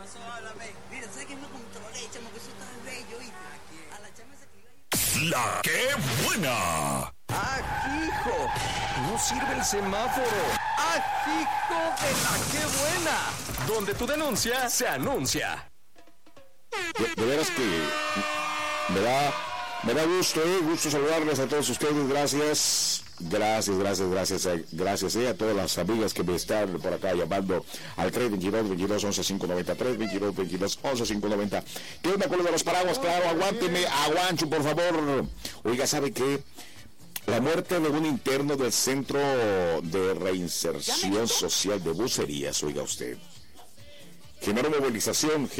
Mira, ¿sabes qué me controlé, chamo? Que eso está bello, ¿viste? A la chama esa que La que buena. ¡Ajijo! No sirve el semáforo. ¡Ajijo de la que buena! Donde tu denuncia se anuncia. De veras que me da gusto saludarles a todos ustedes. Gracias a todas las amigas que me están por acá llamando al 322 11 590, 322 11 590. ¿Qué onda con lo de los paraguas? Claro, aguancho, por favor. Oiga, ¿sabe qué? La muerte de un interno del Centro de Reinserción Social de Bucerías, oiga usted, generó movilización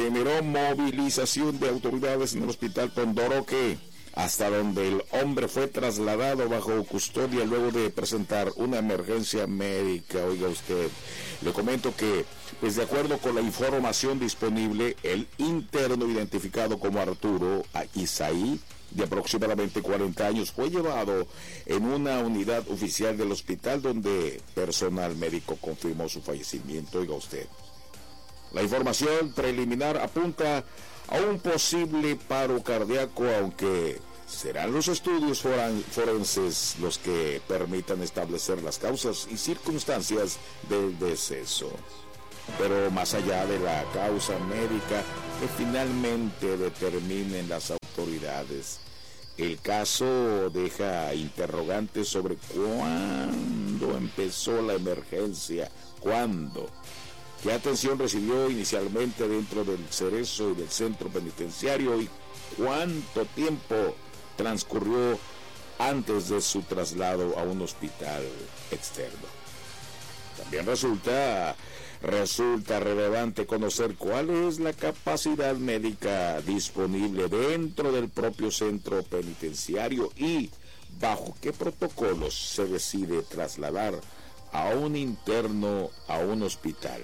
de autoridades en el hospital Condoroque, hasta donde el hombre fue trasladado bajo custodia luego de presentar una emergencia médica. Oiga usted, le comento que, pues de acuerdo con la información disponible, el interno identificado como Arturo Isaí, de aproximadamente 40 años, fue llevado en una unidad oficial del hospital donde personal médico confirmó su fallecimiento. Oiga usted, la información preliminar apunta a un posible paro cardíaco, aunque serán los estudios forenses los que permitan establecer las causas y circunstancias del deceso. Pero más allá de la causa médica que finalmente determinen las autoridades, el caso deja interrogantes sobre cuándo empezó la emergencia, cuándo, qué atención recibió inicialmente dentro del Cerezo y del centro penitenciario y cuánto tiempo transcurrió antes de su traslado a un hospital externo. También resulta relevante conocer cuál es la capacidad médica disponible dentro del propio centro penitenciario y bajo qué protocolos se decide trasladar a un interno a un hospital.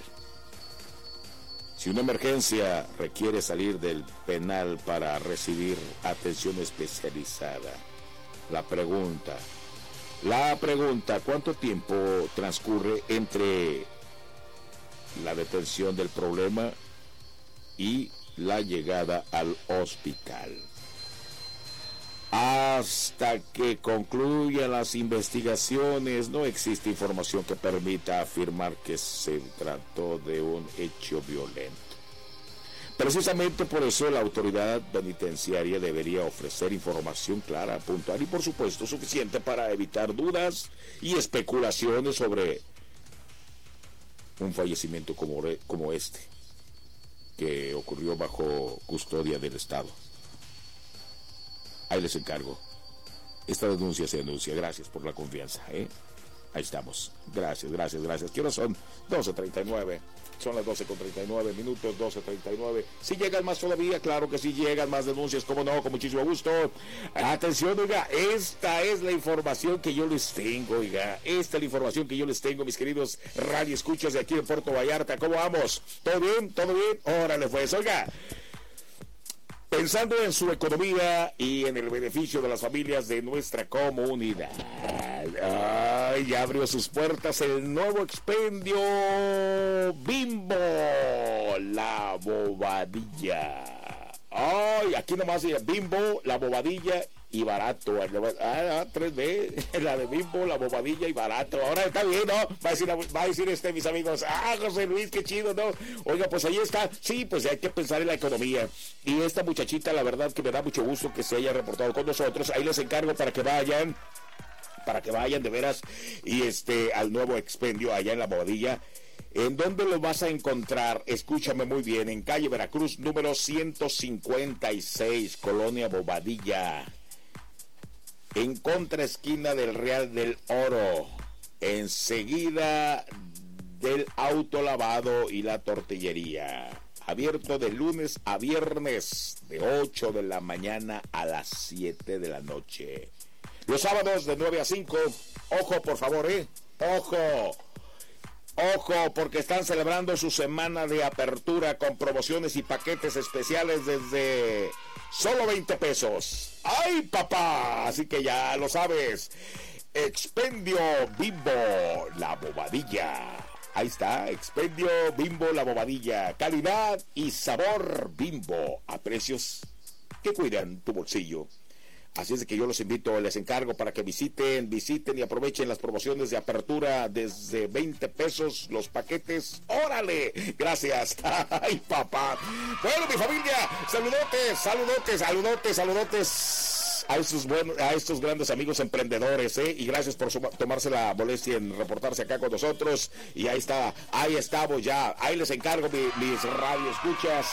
Si una emergencia requiere salir del penal para recibir atención especializada, la pregunta, ¿cuánto tiempo transcurre entre la detención del problema y la llegada al hospital? Hasta que concluyan las investigaciones, no existe información que permita afirmar que se trató de un hecho violento. Precisamente por eso la autoridad penitenciaria debería ofrecer información clara, puntual y por supuesto suficiente para evitar dudas y especulaciones sobre un fallecimiento como este, que ocurrió bajo custodia del Estado. Ahí les encargo. Esta denuncia se denuncia. Gracias por la confianza, ¿eh? Ahí estamos. Gracias. ¿Qué hora son? 12:39. Son las 12:39 minutos, 12:39. Si llegan más todavía, claro que sí llegan más denuncias, como no, con muchísimo gusto. Atención, oiga, esta es la información que yo les tengo, mis queridos radioescuchas de aquí de Puerto Vallarta. ¿Cómo vamos? ¿Todo bien? Órale pues, oiga. Pensando en su economía y en el beneficio de las familias de nuestra comunidad. Ay, ya abrió sus puertas el nuevo expendio Bimbo, la bobadilla. Ay, aquí nomás dice Bimbo, la bobadilla y barato. 3B, la de Bimbo, la bobadilla y barato. Ahora está bien, ¿no? Va a decir mis amigos, José Luis, qué chido, ¿no? Oiga, pues ahí está. Sí, pues hay que pensar en la economía. Y esta muchachita, la verdad que me da mucho gusto que se haya reportado con nosotros. Ahí les encargo para que vayan de veras y al nuevo expendio allá en la bobadilla. ¿En dónde lo vas a encontrar? Escúchame muy bien, en calle Veracruz, número 156, Colonia Bobadilla, en contraesquina del Real del Oro, enseguida del autolavado y la tortillería. Abierto de lunes a viernes, de 8 de la mañana a las 7 de la noche. Los sábados de 9 a 5, ojo por favor, Ojo, porque están celebrando su semana de apertura con promociones y paquetes especiales desde solo 20 pesos. ¡Ay, papá! Así que ya lo sabes. Expendio Bimbo, la bobadilla. Ahí está, Expendio Bimbo La Bobadilla. Calidad y sabor Bimbo a precios que cuidan tu bolsillo. Así es de que yo los invito, les encargo para que visiten y aprovechen las promociones de apertura desde 20 pesos los paquetes. ¡Órale! Gracias. ¡Ay, papá! Bueno, mi familia, saludotes a estos grandes amigos emprendedores, y gracias por tomarse la molestia en reportarse acá con nosotros. Y ahí estamos ya. Ahí les encargo mis radioescuchas.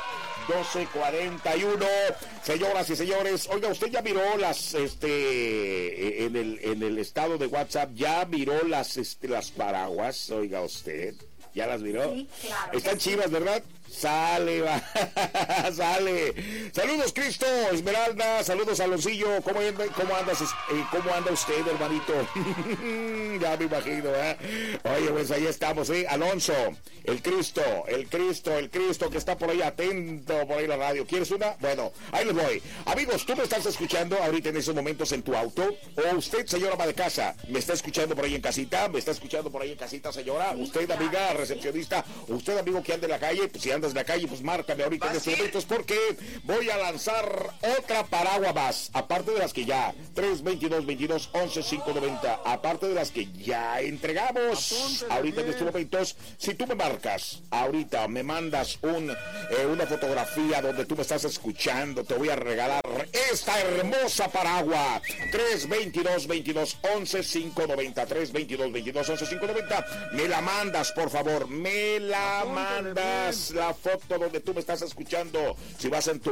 12:41, señoras y señores. Oiga, usted ya miró las en el estado de WhatsApp, ya miró las paraguas. Oiga, usted ya las miró. Sí, claro. Están chivas, ¿verdad? Sale, va. Sale. Saludos, Cristo, Esmeralda, saludos, Aloncillo. ¿Cómo anda usted, hermanito? Ya me imagino, ¿eh? Oye, pues ahí estamos, Alonso, el Cristo que está por ahí atento, por ahí la radio. ¿Quieres una? Bueno, ahí les voy. Amigos, tú me estás escuchando ahorita en esos momentos en tu auto, o usted, señora ama de casa, me está escuchando por ahí en casita, señora. Sí, usted, claro, amiga sí. recepcionista, usted, amigo que anda en la calle, pues si andas en la calle, pues márcame ahorita en estos momentos, porque voy a lanzar otra paraguas más, aparte de las que ya, 322-22-11-590, aparte de las que ya entregamos ahorita en estos momentos. Si tú me marcas ahorita, me mandas una fotografía donde tú me estás escuchando, te voy a regalar esta hermosa paraguas. 322-22-11-590, 322-22-11-590. Me la mandas, por favor, me la mandas, la foto donde tú me estás escuchando. Si vas en tu